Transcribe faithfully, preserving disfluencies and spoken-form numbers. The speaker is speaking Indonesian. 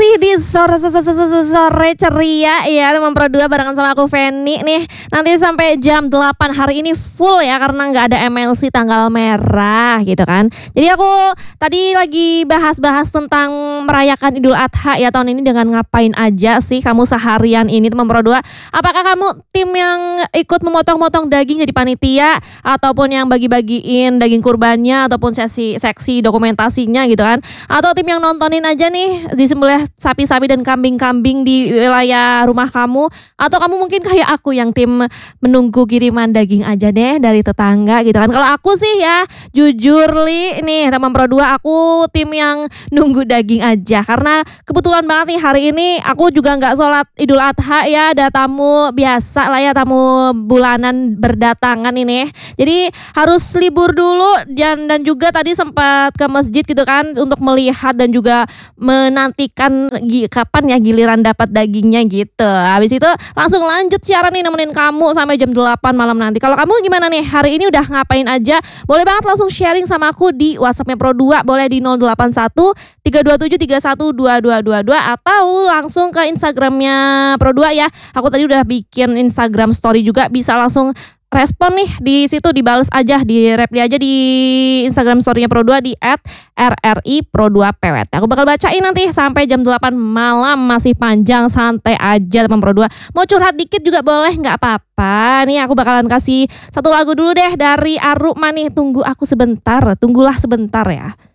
masih di sore, sore, sore, sore ceria ya teman Pro dua barengan sama aku Feni nih. Nanti sampai jam delapan hari ini full ya karena nggak ada M L C tanggal merah gitu kan. Jadi aku tadi lagi bahas-bahas tentang merayakan Idul Adha ya tahun ini dengan ngapain aja sih kamu seharian ini teman Pro dua. Apakah kamu tim yang ikut memotong-motong daging jadi panitia ataupun yang bagi-bagiin daging kurbannya ataupun sesi seksi dokumentasinya gitu kan? Atau tim yang nontonin aja nih disembelih sapi-sapi dan kambing-kambing di wilayah rumah kamu, atau kamu mungkin kayak aku yang tim menunggu kiriman daging aja deh dari tetangga gitu kan. Kalau aku sih ya jujur li nih teman Pro dua, aku tim yang nunggu daging aja karena kebetulan banget nih hari ini aku juga nggak sholat Idul Adha ya, ada tamu biasa lah ya, tamu bulanan berdatangan ini. Jadi harus libur dulu dan dan juga tadi sempat ke masjid gitu kan untuk melihat dan juga menantikan kapan ya giliran dapat dagingnya gitu. Habis itu langsung lanjut siaran nih nemenin kamu sampai jam delapan malam nanti. Kalau kamu gimana nih? Hari ini udah ngapain aja? Boleh banget langsung sharing sama aku di WhatsApp-nya Pro dua. Boleh di nol delapan satu tiga dua tujuh tiga satu dua dua dua dua atau langsung ke Instagramnya Pro dua ya. Aku tadi udah bikin Instagram story juga, bisa langsung respon nih di situ, dibales aja, di reply aja di Instagram story-nya Pro dua di et er er i pro dua p w t. Aku bakal bacain nanti sampai jam delapan malam, masih panjang, santai aja teman Pro dua. Mau curhat dikit juga boleh, nggak apa-apa. Nih aku bakalan kasih satu lagu dulu deh dari Aruma nih, Tunggu Aku Sebentar. Tunggulah sebentar ya.